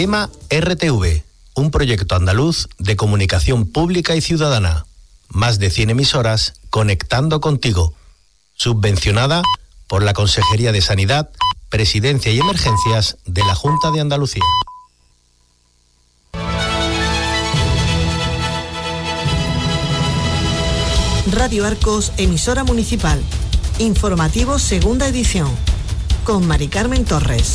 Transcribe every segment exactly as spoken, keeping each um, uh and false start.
E M A R T V, un proyecto andaluz de comunicación pública y ciudadana. Más de cien emisoras conectando contigo. Subvencionada por la Consejería de Sanidad, Presidencia y Emergencias de la Junta de Andalucía. Radio Arcos, emisora municipal. Informativo segunda edición. Con Mari Carmen Torres.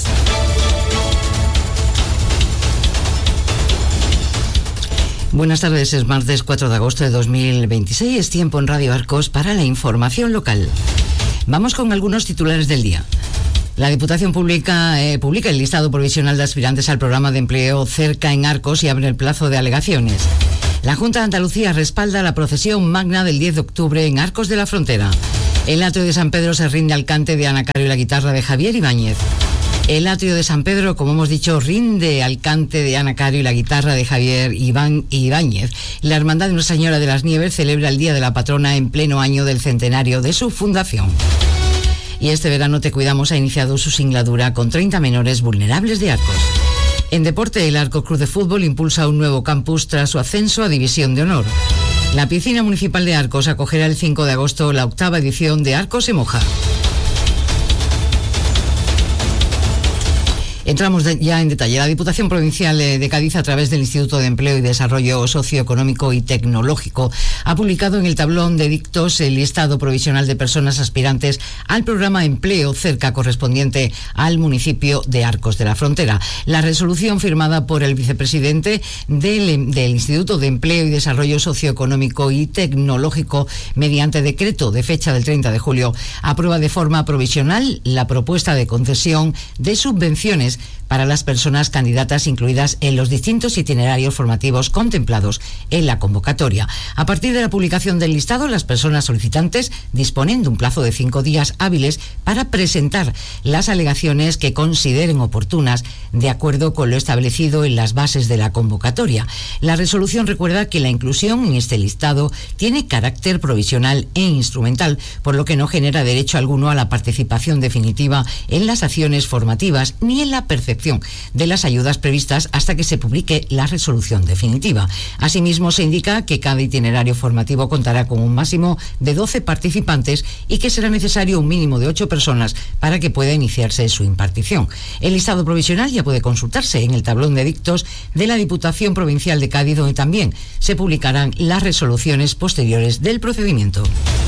Buenas tardes, es martes cuatro de agosto de dos mil veintiséis. Es tiempo en Radio Arcos para la información local. Vamos con algunos titulares del día. La Diputación Pública eh, publica el listado provisional de aspirantes al programa de empleo Cerca en Arcos y abre el plazo de alegaciones. La Junta de Andalucía respalda la procesión magna del diez de octubre en Arcos de la Frontera. El atrio de San Pedro se rinde al cante de Ana Caro y la guitarra de Javier Ibáñez. El atrio de San Pedro, como hemos dicho, rinde al cante de Ana Caro y la guitarra de Javier Iván Ibáñez. La Hermandad de Nuestra Señora de las Nieves celebra el Día de la Patrona en pleno año del centenario de su fundación. Y este verano Te Cuidamos ha iniciado su singladura con treinta menores vulnerables de Arcos. En deporte, el Arcos Club de Fútbol impulsa un nuevo campus tras su ascenso a División de Honor. La Piscina Municipal de Arcos acogerá el cinco de agosto la octava edición de Arcos se moja. Entramos de, ya en detalle. La Diputación Provincial de Cádiz, a través del Instituto de Empleo y Desarrollo Socioeconómico y Tecnológico, ha publicado en el tablón de dictos el listado provisional de personas aspirantes al programa Empleo Cerca correspondiente al municipio de Arcos de la Frontera. La resolución firmada por el vicepresidente del, del Instituto de Empleo y Desarrollo Socioeconómico y Tecnológico, mediante decreto de fecha del treinta de julio, aprueba de forma provisional la propuesta de concesión de subvenciones para las personas candidatas incluidas en los distintos itinerarios formativos contemplados en la convocatoria. A partir de la publicación del listado, las personas solicitantes disponen de un plazo de cinco días hábiles para presentar las alegaciones que consideren oportunas de acuerdo con lo establecido en las bases de la convocatoria. La resolución recuerda que la inclusión en este listado tiene carácter provisional e instrumental, por lo que no genera derecho alguno a la participación definitiva en las acciones formativas ni en la percepción de las ayudas previstas hasta que se publique la resolución definitiva. Asimismo, se indica que cada itinerario formativo contará con un máximo de doce participantes y que será necesario un mínimo de ocho personas para que pueda iniciarse su impartición. El listado provisional ya puede consultarse en el tablón de dictos de la Diputación Provincial de Cádiz, donde también se publicarán las resoluciones posteriores del procedimiento.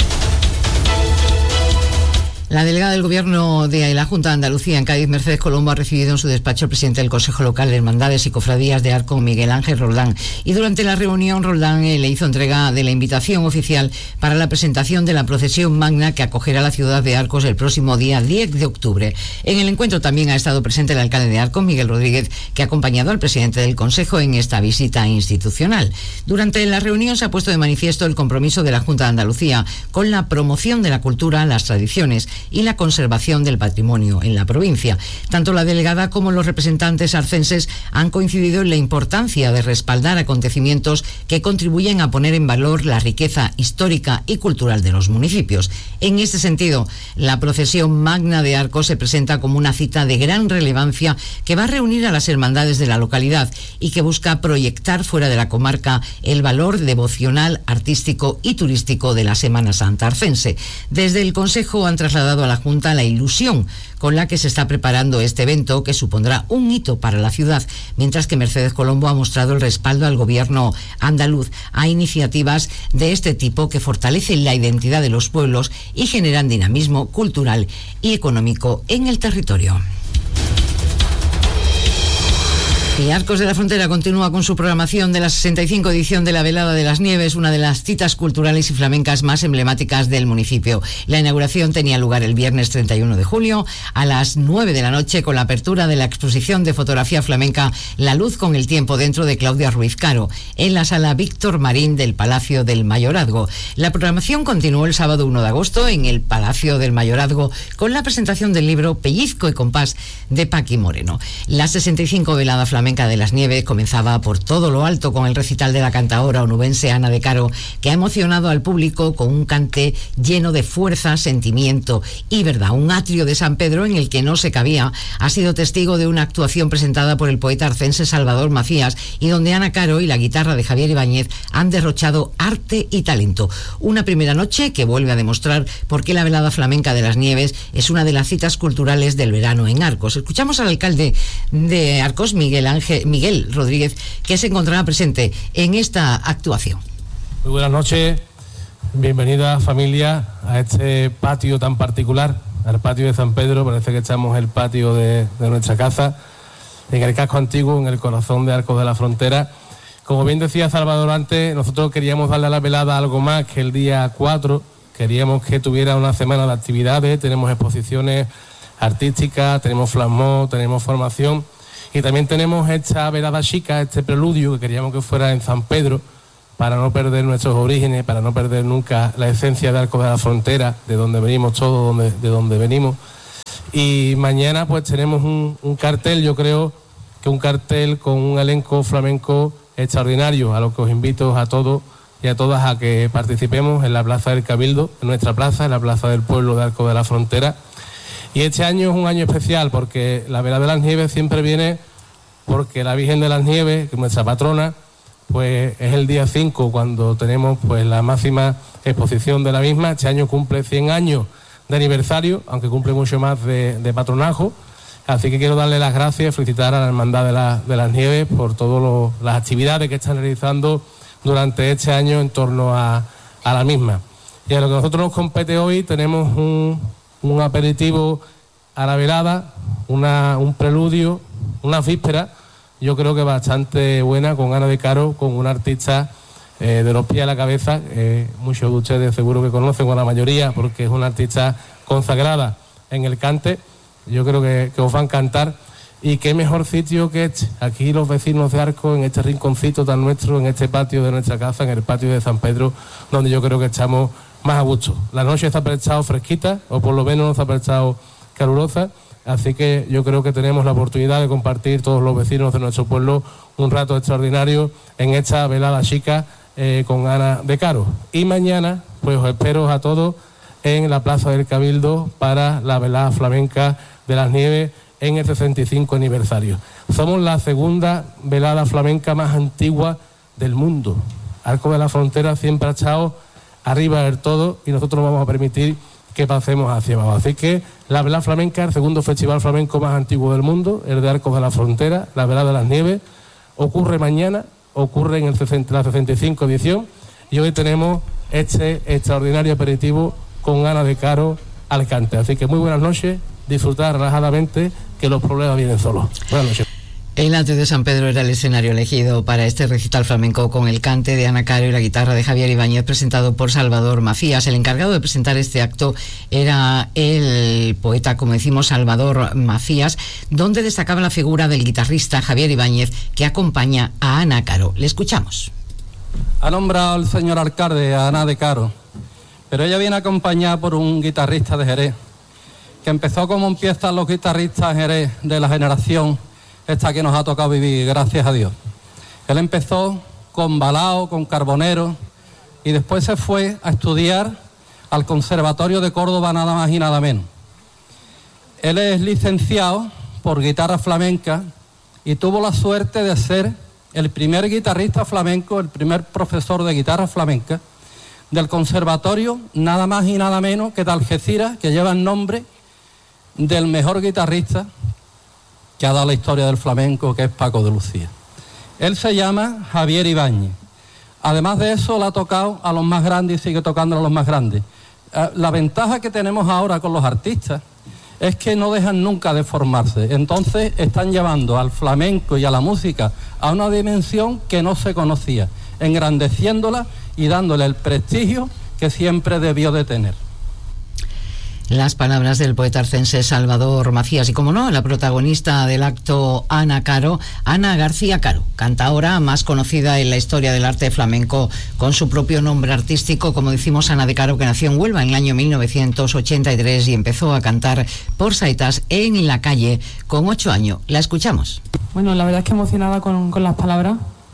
La delegada del Gobierno de la Junta de Andalucía en Cádiz, Mercedes Colombo, ha recibido en su despacho al presidente del Consejo Local de Hermandades y Cofradías de Arcos, Miguel Ángel Roldán, y durante la reunión Roldán eh, le hizo entrega de la invitación oficial para la presentación de la procesión magna que acogerá la ciudad de Arcos el próximo día diez de octubre. En el encuentro también ha estado presente el alcalde de Arcos, Miguel Rodríguez, que ha acompañado al presidente del Consejo en esta visita institucional. Durante la reunión se ha puesto de manifiesto el compromiso de la Junta de Andalucía con la promoción de la cultura, las tradiciones y la conservación del patrimonio en la provincia. Tanto la delegada como los representantes arcenses han coincidido en la importancia de respaldar acontecimientos que contribuyen a poner en valor la riqueza histórica y cultural de los municipios. En este sentido, la procesión magna de Arcos se presenta como una cita de gran relevancia que va a reunir a las hermandades de la localidad y que busca proyectar fuera de la comarca el valor devocional, artístico y turístico de la Semana Santa arcense. Desde el Consejo han trasladado a la Junta la ilusión con la que se está preparando este evento, que supondrá un hito para la ciudad, mientras que Mercedes Colombo ha mostrado el respaldo al Gobierno andaluz a iniciativas de este tipo que fortalecen la identidad de los pueblos y generan dinamismo cultural y económico en el territorio. Y Arcos de la Frontera continúa con su programación de la sesenta y cinco edición de la Velada de las Nieves, una de las citas culturales y flamencas más emblemáticas del municipio. La inauguración tenía lugar el viernes treinta y uno de julio a las nueve de la noche, con la apertura de la exposición de fotografía flamenca La Luz con el Tiempo, dentro de Claudia Ruiz Caro, en la sala Víctor Marín del Palacio del Mayorazgo. La programación continuó el sábado uno de agosto en el Palacio del Mayorazgo con la presentación del libro Pellizco y Compás de Paqui Moreno. La sesenta y cinco Velada Flamenca Flamenca de las Nieves comenzaba por todo lo alto con el recital de la cantaora onubense Ana de Caro, que ha emocionado al público con un cante lleno de fuerza, sentimiento y verdad. Un atrio de San Pedro en el que no se cabía ha sido testigo de una actuación presentada por el poeta arcense Salvador Macías y donde Ana Caro y la guitarra de Javier Ibáñez han derrochado arte y talento. Una primera noche que vuelve a demostrar por qué la velada flamenca de las Nieves es una de las citas culturales del verano en Arcos. Escuchamos al alcalde de Arcos, Miguel Ángel, Miguel Rodríguez, que se encontrará presente en esta actuación. Muy buenas noches, bienvenida familia a este patio tan particular, al patio de San Pedro. Parece que estamos en el patio de, de nuestra casa, en el casco antiguo, en el corazón de Arcos de la Frontera. Como bien decía Salvador antes, nosotros queríamos darle a la velada algo más que el día cuatro, queríamos que tuviera una semana de actividades, tenemos exposiciones artísticas, tenemos flasmó, tenemos formación y también tenemos esta velada chica, este preludio que queríamos que fuera en San Pedro, para no perder nuestros orígenes, para no perder nunca la esencia de Arcos de la Frontera, de donde venimos todos, donde, de donde venimos. Y mañana pues tenemos un, un cartel, yo creo que un cartel con un elenco flamenco extraordinario, a lo que os invito a todos y a todas a que participemos en la Plaza del Cabildo, en nuestra plaza, en la Plaza del Pueblo de Arcos de la Frontera. Y este año es un año especial porque la velada de las Nieves siempre viene porque la Virgen de las Nieves, que es nuestra patrona, pues es el día cinco cuando tenemos pues la máxima exposición de la misma. Este año cumple cien años de aniversario, aunque cumple mucho más de, de patronajo. Así que quiero darle las gracias y felicitar a la Hermandad de, la, de las Nieves por todas las actividades que están realizando durante este año en torno a, a la misma. Y a lo que a nosotros nos compete hoy, tenemos un, un aperitivo a la velada, una, un preludio, una víspera, yo creo que bastante buena, con Ana de Caro, con un artista eh, de los pies a la cabeza, eh, muchos de ustedes seguro que conocen, o la mayoría, porque es una artista consagrada en el cante. Yo creo que, que os va a encantar. Y qué mejor sitio que este, aquí los vecinos de Arcos, en este rinconcito tan nuestro, en este patio de nuestra casa, en el patio de San Pedro, donde yo creo que estamos más a gusto. La noche está prestado fresquita, o por lo menos nos ha prestado calurosa, así que yo creo que tenemos la oportunidad de compartir todos los vecinos de nuestro pueblo un rato extraordinario en esta velada chica eh, con Ana de Caro. Y mañana, pues os espero a todos en la Plaza del Cabildo para la velada flamenca de las Nieves en el sesenta y cinco aniversario. Somos la segunda velada flamenca más antigua del mundo. Arcos de la Frontera siempre ha estado arriba del todo y nosotros vamos a permitir que pasemos hacia abajo. Así que la velada flamenca, el segundo festival flamenco más antiguo del mundo, el de Arcos de la Frontera, la velada de las Nieves, ocurre mañana, ocurre en el sesenta, la sesenta y cinco edición, y hoy tenemos este extraordinario aperitivo con Ana de Caro al cante. Así que muy buenas noches, disfrutar relajadamente, que los problemas vienen solos. Buenas noches. El atrio de San Pedro era el escenario elegido para este recital flamenco con el cante de Ana Caro y la guitarra de Javier Ibáñez, presentado por Salvador Macías. El encargado de presentar este acto era el poeta, como decimos, Salvador Macías, donde destacaba la figura del guitarrista Javier Ibáñez, que acompaña a Ana Caro. Le escuchamos. Ha nombrado el señor alcalde a Ana de Caro, pero ella viene acompañada por un guitarrista de Jerez, que empezó como empiezan los guitarristas en Jerez de la generación esta que nos ha tocado vivir, gracias a Dios. Él empezó con Balao, con Carbonero, y después se fue a estudiar al Conservatorio de Córdoba, nada más y nada menos. Él es licenciado por guitarra flamenca y tuvo la suerte de ser el primer guitarrista flamenco, el primer profesor de guitarra flamenca del Conservatorio, nada más y nada menos que de Algeciras, que lleva el nombre del mejor guitarrista que ha dado la historia del flamenco, que es Paco de Lucía. Él se llama Javier Ibáñez. Además de eso, le ha tocado a los más grandes y sigue tocando a los más grandes. La ventaja que tenemos ahora con los artistas es que no dejan nunca de formarse. Entonces están llevando al flamenco y a la música a una dimensión que no se conocía, engrandeciéndola y dándole el prestigio que siempre debió de tener. Las palabras del poeta arcense Salvador Macías y, como no, la protagonista del acto, Ana Caro, Ana García Caro, cantaora más conocida en la historia del arte flamenco con su propio nombre artístico, como decimos, Ana de Caro, que nació en Huelva en el año mil novecientos ochenta y tres y empezó a cantar por saetas en la calle con ocho años. La escuchamos. Bueno, la verdad es que emocionada con, con las palabras,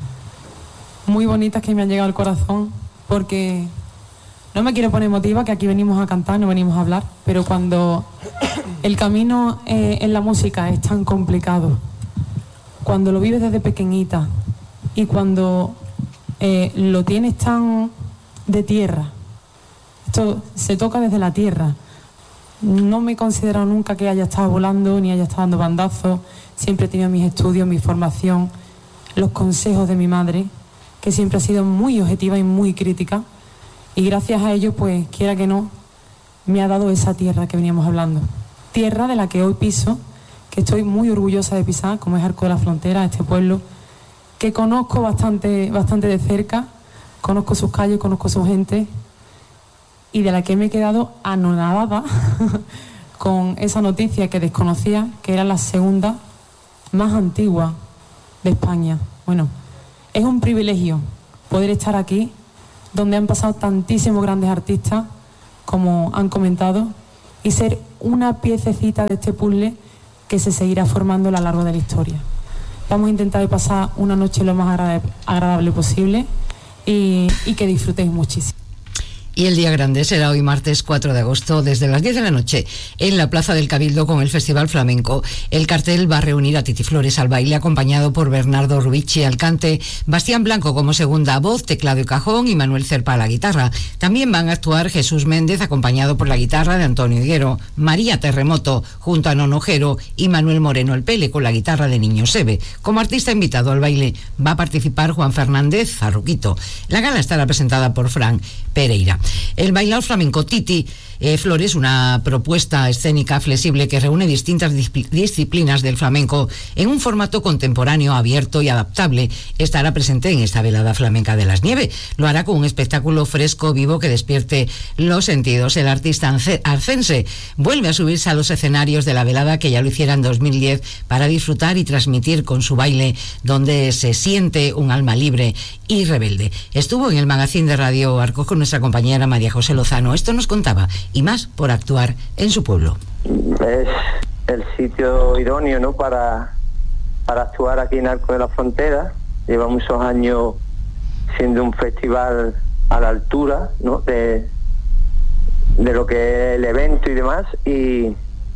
muy bonitas que me han llegado al corazón, porque no me quiero poner emotiva, que aquí venimos a cantar, no venimos a hablar, pero cuando el camino eh, en la música es tan complicado, cuando lo vives desde pequeñita y cuando eh, lo tienes tan de tierra, esto se toca desde la tierra. No me he considerado nunca que haya estado volando ni haya estado dando bandazos, siempre he tenido mis estudios, mi formación, los consejos de mi madre, que siempre ha sido muy objetiva y muy crítica. Y gracias a ello, pues, quiera que no, me ha dado esa tierra que veníamos hablando. Tierra de la que hoy piso, que estoy muy orgullosa de pisar, como es Arco de la Frontera, este pueblo, que conozco bastante, bastante de cerca, conozco sus calles, conozco su gente, y de la que me he quedado anonadada con esa noticia que desconocía, que era la segunda más antigua de España. Bueno, es un privilegio poder estar aquí, donde han pasado tantísimos grandes artistas, como han comentado, y ser una piececita de este puzzle que se seguirá formando a lo largo de la historia. Vamos a intentar pasar una noche lo más agradable, agradable posible y, y que disfrutéis muchísimo. Y el día grande será hoy martes cuatro de agosto desde las diez de la noche en la Plaza del Cabildo con el Festival Flamenco. El cartel va a reunir a Titi Flores al baile, acompañado por Bernardo Rubici al cante, Bastián Blanco como segunda voz, teclado y cajón, y Manuel Cerpa a la guitarra. También van a actuar Jesús Méndez acompañado por la guitarra de Antonio Higuero, María Terremoto junto a Nono Jero y Manuel Moreno el Pele con la guitarra de Niño Sebe. Como artista invitado al baile va a participar Juan Fernández Farruquito. La gala estará presentada por Fran Pereira. El bailaor flamenco Titi eh, Flores, una propuesta escénica flexible que reúne distintas discipl- disciplinas del flamenco en un formato contemporáneo, abierto y adaptable, estará presente en esta velada flamenca de las Nieves. Lo hará con un espectáculo fresco, vivo, que despierte los sentidos. El artista arcense vuelve a subirse a los escenarios de la velada, que ya lo hiciera en dos mil diez, para disfrutar y transmitir con su baile, donde se siente un alma libre y rebelde. Estuvo en el magazín de Radio Arcos con nuestra compañera María José Lozano. Esto nos contaba, y más por actuar en su pueblo. Es el sitio idóneo, ¿no?, para, para actuar aquí en Arco de la Frontera. Lleva muchos años siendo un festival a la altura, ¿no?, de, de lo que es el evento y demás, y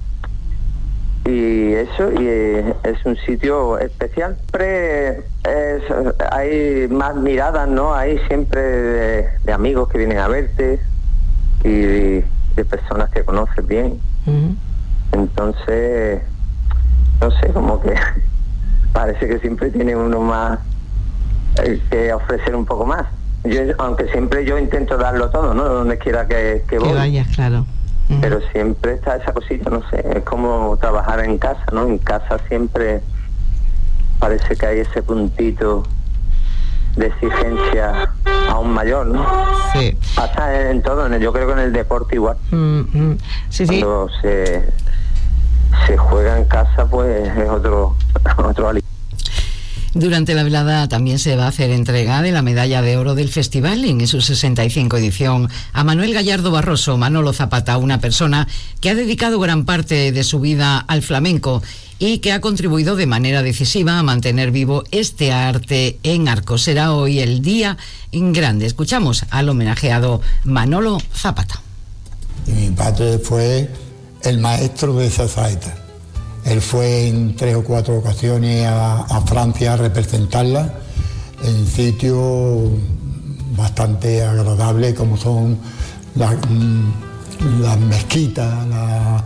y eso, y es un sitio especial. Siempre es, hay más miradas, ¿no? Hay siempre de, de amigos que vienen a verte y de, de personas que conoces bien. Uh-huh. Entonces, no sé, como que parece que siempre tiene uno más eh, que ofrecer un poco más. Yo, aunque siempre yo intento darlo todo, ¿no? Donde quiera que, que voy. Que vayas, claro. Pero siempre está esa cosita, no sé, es como trabajar en casa, ¿no? En casa siempre parece que hay ese puntito de exigencia aún mayor, ¿no? Sí. Pasa en todo, yo creo que en el deporte igual. Mm-hmm. Sí, sí. Cuando se, se juega en casa, pues es otro, otro alivio. Durante la velada también se va a hacer entrega de la medalla de oro del festival en su sesenta y cinco edición a Manuel Gallardo Barroso, Manolo Zapata, una persona que ha dedicado gran parte de su vida al flamenco y que ha contribuido de manera decisiva a mantener vivo este arte en Arcos. Será hoy el día en grande. Escuchamos al homenajeado Manolo Zapata. Mi padre fue el maestro de esa saeta. Él fue en tres o cuatro ocasiones a, a Francia a representarla en sitios bastante agradables como son la, las mezquitas, la,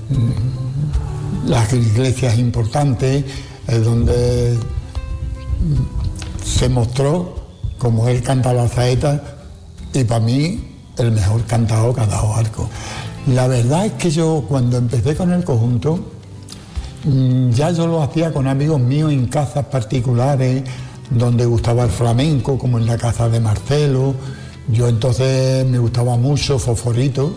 las iglesias importantes, es donde se mostró como él canta la saeta, y para mí el mejor cantado que ha dado Arcos. La verdad es que yo, cuando empecé con el conjunto, ya yo lo hacía con amigos míos en casas particulares donde gustaba el flamenco, como en la casa de Marcelo. Yo entonces me gustaba mucho Fosforito,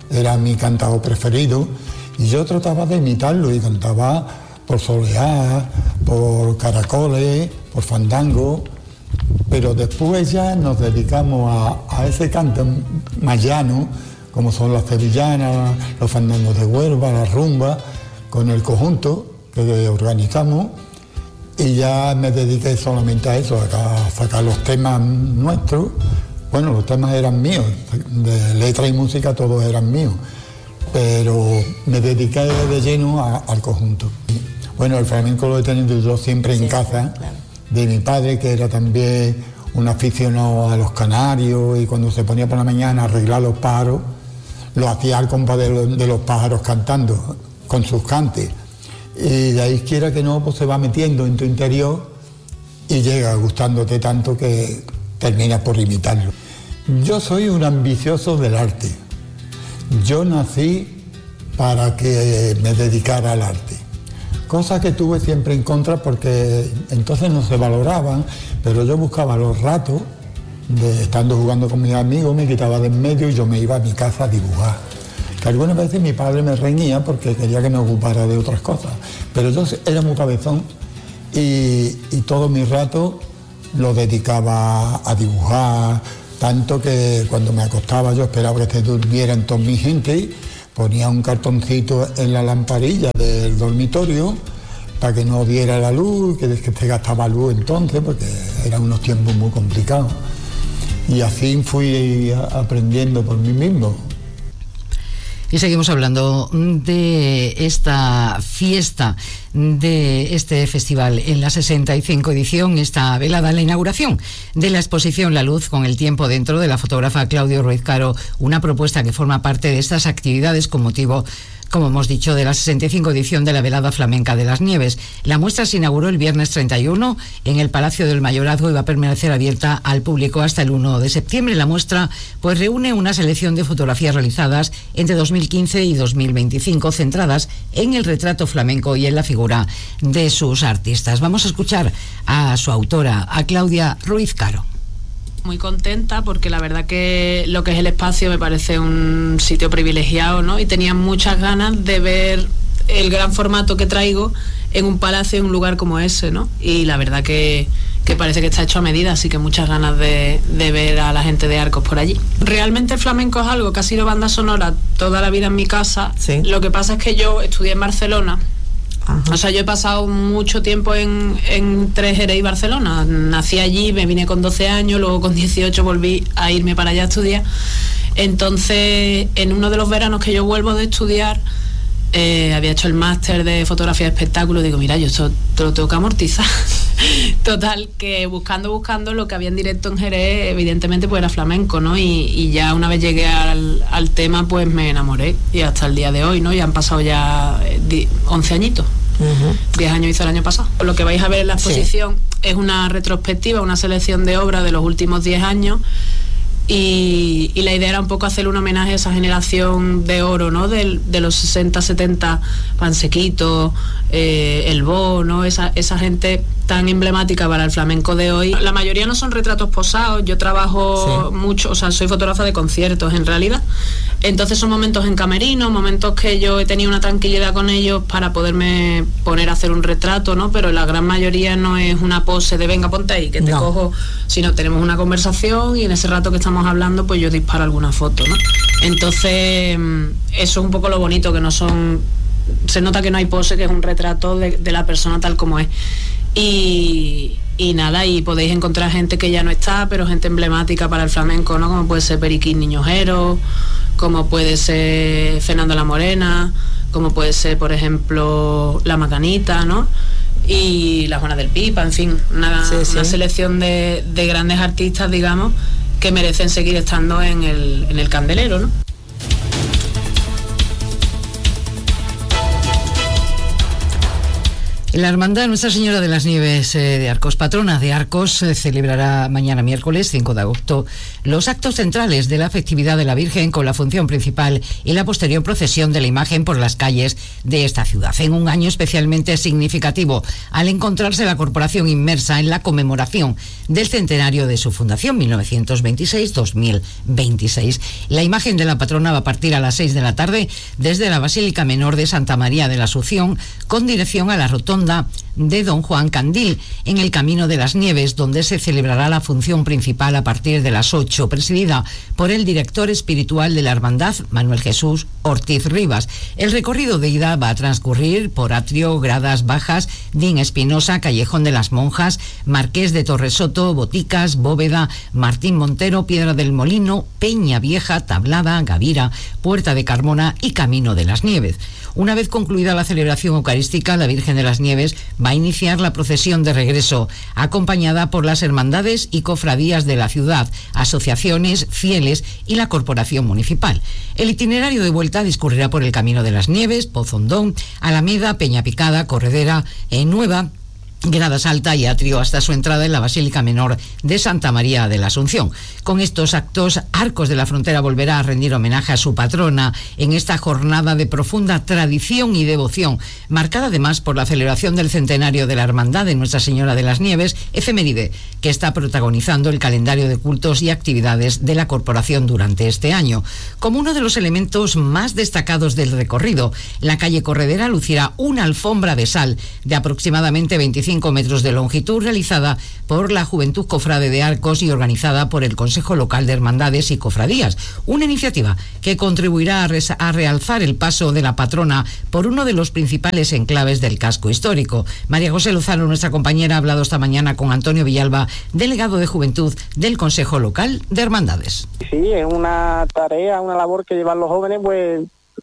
era mi cantador preferido, y yo trataba de imitarlo y cantaba por soleá, por caracoles, por fandango, pero después ya nos dedicamos a, a ese canto más llano, como son las sevillanas, los fandangos de Huelva, la rumba, con el conjunto que organizamos, y ya me dediqué solamente a eso, a sacar los temas nuestros. Bueno, los temas eran míos, de letra y música todos eran míos, pero me dediqué de lleno a, al conjunto. Bueno, el flamenco lo he tenido yo siempre en sí, casa, claro, de mi padre, que era también un aficionado a los canarios, y cuando se ponía por la mañana a arreglar los pájaros, lo hacía al compás de, lo, de los pájaros cantando, con sus cantes. Y de ahí quiera que no, pues se va metiendo en tu interior y llega gustándote tanto que terminas por imitarlo. Yo soy un ambicioso del arte. Yo nací para que me dedicara al arte. Cosa que tuve siempre en contra porque entonces no se valoraban, pero yo buscaba los ratos, de, estando jugando con mis amigos, me quitaba de en medio y yo me iba a mi casa a dibujar. Que algunas veces mi padre me reñía porque quería que me ocupara de otras cosas, pero yo era muy cabezón y, y todo mi rato lo dedicaba a dibujar, tanto que cuando me acostaba yo esperaba que se durmieran toda mi gente, ponía un cartoncito en la lamparilla del dormitorio para que no diera la luz, que, que se gastaba luz entonces, porque eran unos tiempos muy complicados. Y así fui aprendiendo por mí mismo. Y seguimos hablando de esta fiesta, de este festival en la sesenta y cinco edición, esta velada, la inauguración de la exposición La Luz con el tiempo dentro, de la fotógrafa Claudia Ruiz Caro, una propuesta que forma parte de estas actividades con motivo, como hemos dicho, de la sesenta y cinco edición de la Velada Flamenca de las Nieves. La muestra se inauguró el viernes treinta y uno en el Palacio del Mayorazgo y va a permanecer abierta al público hasta el uno de septiembre. La muestra pues reúne una selección de fotografías realizadas entre dos mil quince y dos mil veinticinco, centradas en el retrato flamenco y en la figura de sus artistas. Vamos a escuchar a su autora, a Claudia Ruiz Caro. Muy contenta porque la verdad que lo que es el espacio me parece un sitio privilegiado, ¿no? Y tenía muchas ganas de ver el gran formato que traigo en un palacio, en un lugar como ese, ¿no? Y la verdad que, que parece que está hecho a medida, así que muchas ganas de, de ver a la gente de Arcos por allí. Realmente el flamenco es algo que ha sido banda sonora toda la vida en mi casa. Sí. Lo que pasa es que yo estudié en Barcelona. Ajá. O sea, yo he pasado mucho tiempo en, entre Jerez y Barcelona. Nací allí, me vine con doce años, luego con dieciocho volví a irme para allá a estudiar. Entonces, en uno de los veranos que yo vuelvo de estudiar, eh, había hecho el máster de fotografía de espectáculo. Digo, mira, yo esto te lo tengo que amortizar. Total, que buscando, buscando lo que había en directo en Jerez, evidentemente pues era flamenco, ¿no? Y, y ya una vez llegué al, al tema, pues me enamoré. Y hasta el día de hoy, ¿no? Ya han pasado ya eh, once añitos. Uh-huh. diez años hizo el año pasado. Lo que vais a ver en la exposición sí. es una retrospectiva, una selección de obras de los últimos diez años. Y, y la idea era un poco hacer un homenaje a esa generación de oro, ¿no? De, de los sesenta, setenta, Pansequito, eh, El Bo, ¿no? Esa, esa gente tan emblemática para el flamenco de hoy. La mayoría no son retratos posados, yo trabajo sí. mucho, o sea, soy fotógrafa de conciertos en realidad. Entonces son momentos en camerino, momentos que yo he tenido una tranquilidad con ellos para poderme poner a hacer un retrato, ¿no? Pero la gran mayoría no es una pose de venga, ponte ahí, que te no. cojo, sino tenemos una conversación y en ese rato que estamos hablando, pues yo disparo alguna foto, ¿no? Entonces, eso es un poco lo bonito, que no son... Se nota que no hay pose, que es un retrato de, de la persona tal como es. Y, y nada, y podéis encontrar gente que ya no está, pero gente emblemática para el flamenco, ¿no? Como puede ser Periquín Niñojero, como puede ser Fernando La Morena, como puede ser, por ejemplo, La Macanita, ¿no? Y La Juana del Pipa, en fin, una, sí, sí. una selección de, de grandes artistas, digamos, que merecen seguir estando en el, en el candelero, ¿no? La Hermandad Nuestra Señora de las Nieves eh, de Arcos, patrona de Arcos, eh, celebrará mañana miércoles cinco de agosto los actos centrales de la festividad de la Virgen, con la función principal y la posterior procesión de la imagen por las calles de esta ciudad, en un año especialmente significativo al encontrarse la corporación inmersa en la conmemoración del centenario de su fundación, mil novecientos veintiséis dos mil veintiséis. La imagen de la patrona va a partir a las seis de la tarde desde la Basílica Menor de Santa María de la Asunción, con dirección a la rotonda de Don Juan Candil, en el Camino de las Nieves, donde se celebrará la función principal a partir de las ocho, presidida por el director espiritual de la Hermandad, Manuel Jesús Ortiz Rivas. El recorrido de ida va a transcurrir por Atrio, Gradas Bajas, Din Espinosa, Callejón de las Monjas, Marqués de Torresoto, Boticas, Bóveda, Martín Montero, Piedra del Molino, Peña Vieja, Tablada, Gavira, Puerta de Carmona y Camino de las Nieves. Una vez concluida la celebración eucarística, la Virgen de las Nieves va a iniciar la procesión de regreso, acompañada por las hermandades y cofradías de la ciudad, asociaciones, fieles y la corporación municipal. El itinerario de vuelta discurrirá por el Camino de las Nieves, Pozondón, Alameda, Peña Picada, Corredera, en Nueva, Gradas Alta y Atrio, hasta su entrada en la Basílica Menor de Santa María de la Asunción. Con estos actos, Arcos de la Frontera volverá a rendir homenaje a su patrona en esta jornada de profunda tradición y devoción, marcada además por la celebración del centenario de la Hermandad de Nuestra Señora de las Nieves, efeméride que está protagonizando el calendario de cultos y actividades de la corporación durante este año. Como uno de los elementos más destacados del recorrido, la calle Corredera lucirá una alfombra de sal de aproximadamente veinticinco metros de longitud, realizada por la Juventud Cofrade de Arcos y organizada por el Consejo Local de Hermandades y Cofradías, una iniciativa que contribuirá a, res- a realzar el paso de la patrona por uno de los principales enclaves del casco histórico. María José Lozano, nuestra compañera, ha hablado esta mañana con Antonio Villalba, delegado de Juventud del Consejo Local de Hermandades. Sí, es una tarea, una labor que llevan los jóvenes pues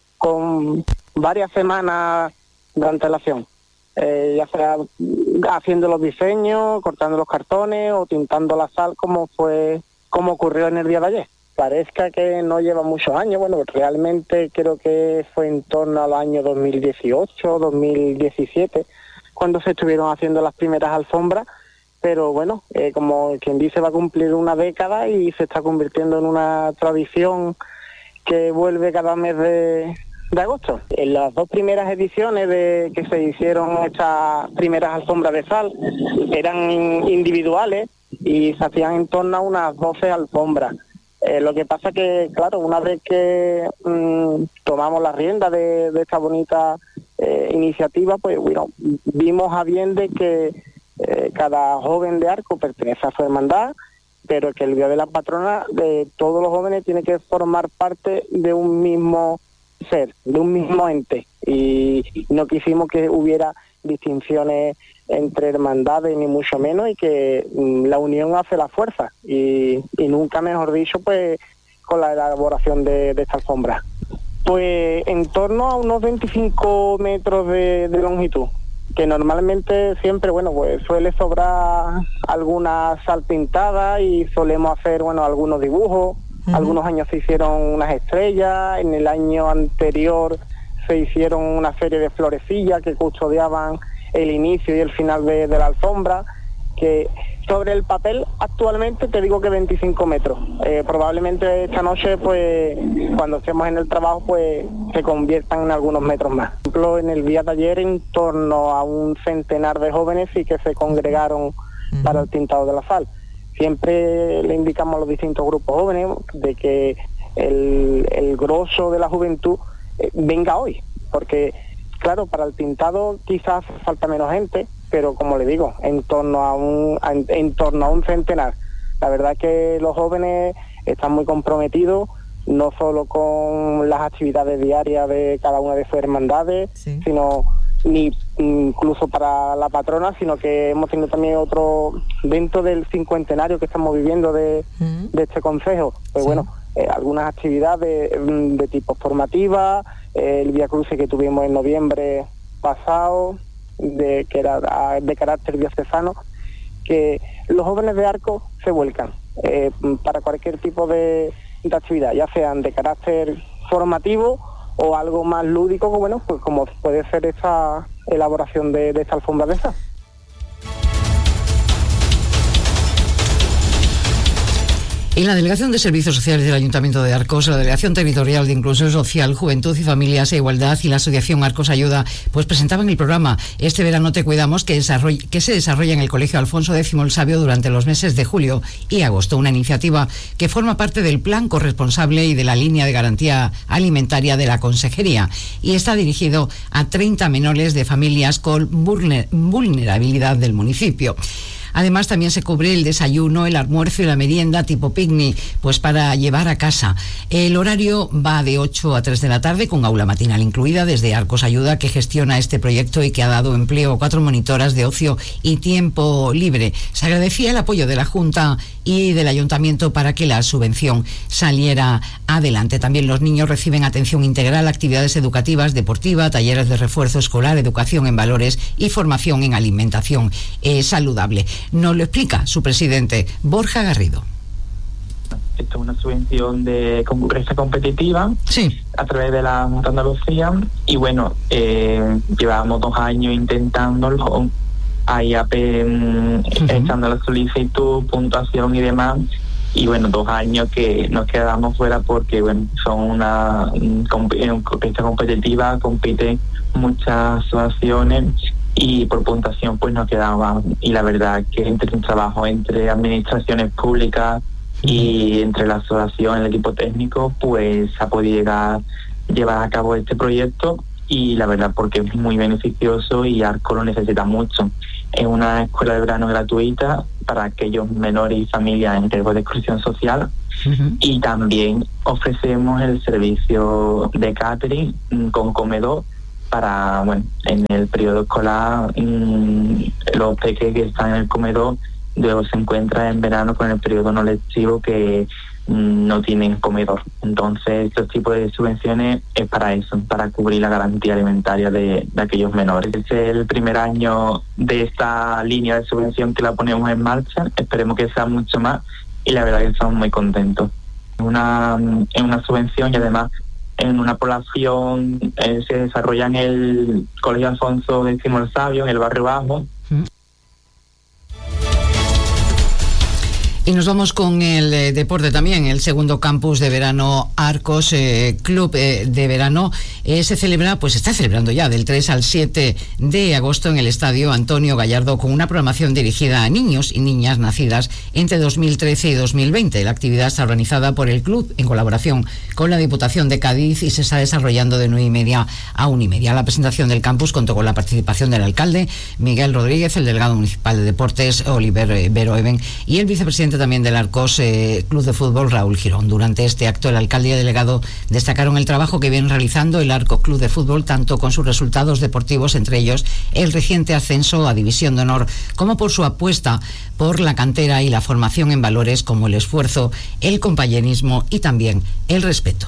con varias semanas de antelación. Eh, ya sea haciendo los diseños, cortando los cartones o tintando la sal, como fue, como ocurrió en el día de ayer. Parezca que no lleva muchos años, bueno, realmente creo que fue en torno al año dos mil dieciocho, dos mil diecisiete, cuando se estuvieron haciendo las primeras alfombras, pero bueno, eh, como quien dice, va a cumplir una década y se está convirtiendo en una tradición que vuelve cada mes de... de agosto. En las dos primeras ediciones de que se hicieron estas primeras alfombras de sal eran individuales y se hacían en torno a unas doce alfombras. Eh, lo que pasa que, claro, una vez que mmm, tomamos la rienda de, de esta bonita eh, iniciativa, pues bueno, vimos a bien de que eh, cada joven de Arco pertenece a su hermandad, pero que el día de la patrona de todos los jóvenes tiene que formar parte de un mismo ser, de un mismo ente, y no quisimos que hubiera distinciones entre hermandades ni mucho menos, y que mm, la unión hace la fuerza, y, y nunca mejor dicho pues con la elaboración de, de esta alfombra. Pues en torno a unos veinticinco metros de, de longitud, que normalmente siempre, bueno, pues suele sobrar alguna sal pintada y solemos hacer, bueno, algunos dibujos. Uh-huh. Algunos años se hicieron unas estrellas, en el año anterior se hicieron una serie de florecillas que custodiaban el inicio y el final de, de la alfombra, que sobre el papel actualmente te digo que veinticinco metros. Eh, probablemente esta noche, pues cuando estemos en el trabajo, pues se conviertan en algunos metros más. Por ejemplo, en el día de ayer, en torno a un centenar de jóvenes sí que se congregaron uh-huh. para el tintado de la sal. Siempre le indicamos a los distintos grupos jóvenes de que el, el grosso de la juventud eh, venga hoy, porque claro, para el tintado quizás falta menos gente, pero como le digo, en torno a un a, en torno a un centenar. La verdad es que los jóvenes están muy comprometidos, no solo con las actividades diarias de cada una de sus hermandades, sí. sino ni incluso para la patrona, sino que hemos tenido también otro dentro del cincuentenario que estamos viviendo de, mm. de este concejo. Pues sí. bueno, eh, algunas actividades de, de tipo formativa, eh, el Vía Crucis que tuvimos en noviembre pasado, de que era de carácter diocesano, que los jóvenes de Arco se vuelcan eh, para cualquier tipo de, de actividad, ya sean de carácter formativo o algo más lúdico, bueno, pues como puede ser esta elaboración de, de esta alfombra de esa. En la Delegación de Servicios Sociales del Ayuntamiento de Arcos, la Delegación Territorial de Inclusión Social, Juventud y Familias e Igualdad y la Asociación Arcos Ayuda, pues presentaban el programa Este Verano Te Cuidamos, que, que se desarrolla en el Colegio Alfonso X el Sabio durante los meses de julio y agosto, una iniciativa que forma parte del Plan Corresponsable y de la Línea de Garantía Alimentaria de la Consejería, y está dirigido a treinta menores de familias con vulner- vulnerabilidad del municipio. Además, también se cubre el desayuno, el almuerzo y la merienda tipo picnic, pues para llevar a casa. El horario va de ocho a tres de la tarde, con aula matinal incluida, desde Arcos Ayuda, que gestiona este proyecto y que ha dado empleo a cuatro monitoras de ocio y tiempo libre. Se agradecía el apoyo de la Junta y del Ayuntamiento para que la subvención saliera adelante. También los niños reciben atención integral, actividades educativas, deportiva, talleres de refuerzo escolar, educación en valores y formación en alimentación eh, saludable. Nos lo explica su presidente, Borja Garrido. Esto es una subvención de concurrencia competitiva, sí, a través de la Junta de Andalucía, y bueno, eh, llevábamos dos años intentándolo, ahí a, uh-huh. echando la solicitud, puntuación y demás, y bueno, dos años que nos quedamos fuera porque bueno, son una competición competitiva, compiten muchas asociaciones y por puntuación pues nos quedaba, y la verdad que entre un trabajo entre administraciones públicas y entre la asociación, el equipo técnico, pues ha podido llegar llevar a cabo este proyecto, y la verdad porque es muy beneficioso y Arcos lo necesita mucho. Es una escuela de verano gratuita para aquellos menores y familias en riesgo de exclusión social. Uh-huh. Y también ofrecemos el servicio de catering con comedor para, bueno, en el periodo escolar, mmm, los peques que están en el comedor luego se encuentran en verano con el periodo no lectivo que mmm, no tienen comedor. Entonces, estos tipos de subvenciones es para eso, para cubrir la garantía alimentaria de, de aquellos menores. Este es el primer año de esta línea de subvención que la ponemos en marcha. Esperemos que sea mucho más, y la verdad que estamos muy contentos. Una, es una subvención, y además en una población eh, se desarrolla en el Colegio Alfonso X el Sabio, en el barrio Bajo. Y nos vamos con el eh, deporte también. El segundo campus de verano Arcos eh, Club eh, de Verano eh, se celebra, pues está celebrando ya del tres al siete de agosto en el Estadio Antonio Gallardo, con una programación dirigida a niños y niñas nacidas entre dos mil trece y dos mil veinte. La actividad está organizada por el club en colaboración con la Diputación de Cádiz y se está desarrollando de nueve y media a una y media. La presentación del campus contó con la participación del alcalde Miguel Rodríguez, el delegado municipal de Deportes Oliver eh, Veroeven y el vicepresidente también del Arcos eh, Club de Fútbol, Raúl Girón. Durante este acto, el alcalde y el delegado destacaron el trabajo que viene realizando el Arcos Club de Fútbol, tanto con sus resultados deportivos, entre ellos el reciente ascenso a División de Honor, como por su apuesta por la cantera y la formación en valores como el esfuerzo, el compañerismo y también el respeto.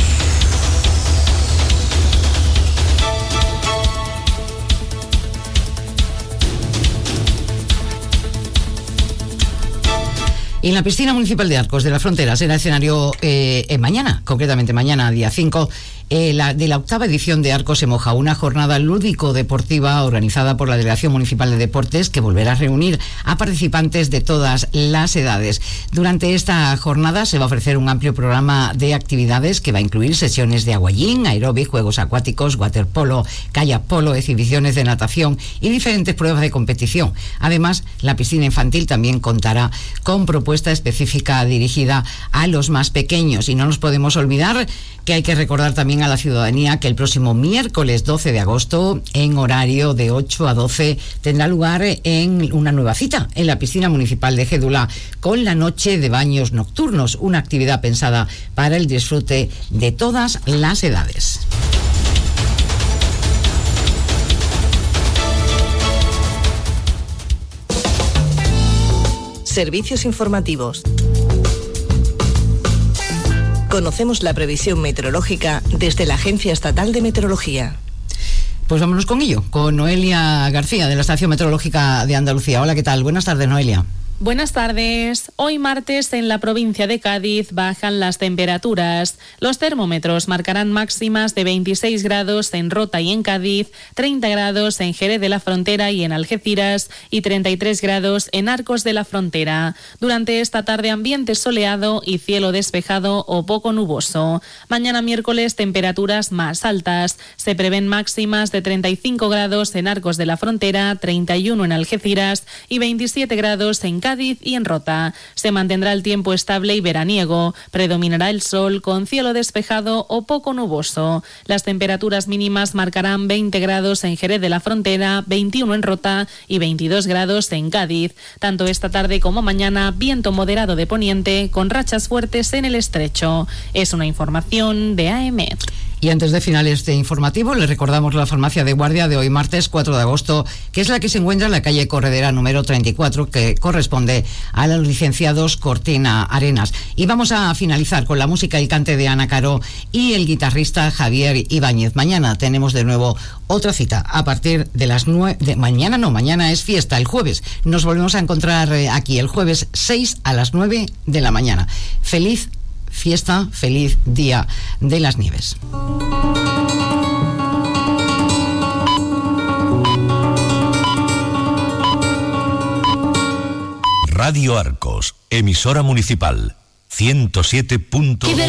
Y en la piscina municipal de Arcos de la Frontera será escenario eh, eh, mañana, concretamente mañana, día cinco, eh, la, de la octava edición de Arcos se moja, una jornada lúdico-deportiva organizada por la Delegación Municipal de Deportes, que volverá a reunir a participantes de todas las edades. Durante esta jornada se va a ofrecer un amplio programa de actividades que va a incluir sesiones de aguayín, aeróbic, juegos acuáticos, waterpolo, kayak polo, exhibiciones de natación y diferentes pruebas de competición. Además, la piscina infantil también contará con propuesta específica dirigida a los más pequeños. Y no nos podemos olvidar que hay que recordar también a la ciudadanía que el próximo miércoles doce de agosto, en horario de ocho a doce, tendrá lugar en una nueva cita en la piscina municipal de Gédula, con la noche de baños nocturnos, una actividad pensada para el disfrute de todas las edades. Servicios informativos. Conocemos la previsión meteorológica desde la Agencia Estatal de Meteorología. Pues vámonos con ello, con Noelia García, de la Estación Meteorológica de Andalucía. Hola, ¿qué tal? Buenas tardes, Noelia. Buenas tardes. Hoy martes en la provincia de Cádiz bajan las temperaturas. Los termómetros marcarán máximas de veintiséis grados en Rota y en Cádiz, treinta grados en Jerez de la Frontera y en Algeciras y treinta y tres grados en Arcos de la Frontera. Durante esta tarde ambiente soleado y cielo despejado o poco nuboso. Mañana miércoles temperaturas más altas. Se prevén máximas de treinta y cinco grados en Arcos de la Frontera, treinta y uno en Algeciras y veintisiete grados en Cádiz y en Rota. Se mantendrá el tiempo estable y veraniego. Predominará el sol con cielo despejado o poco nuboso. Las temperaturas mínimas marcarán veinte grados en Jerez de la Frontera, veintiuno en Rota y veintidós grados en Cádiz. Tanto esta tarde como mañana, viento moderado de poniente con rachas fuertes en el estrecho. Es una información de A E M E T. Y antes de final este informativo, les recordamos la farmacia de guardia de hoy martes cuatro de agosto, que es la que se encuentra en la calle Corredera número treinta y cuatro, que corresponde a los licenciados Cortina Arenas. Y vamos a finalizar con la música y el cante de Ana Caro y el guitarrista Javier Ibáñez. Mañana tenemos de nuevo otra cita a partir de las nueve. De, mañana no, mañana es fiesta, el jueves. Nos volvemos a encontrar aquí el jueves seis a las nueve de la mañana. Feliz fiesta, feliz Día de las Nieves. Radio Arcos, emisora municipal, ciento siete punto dos.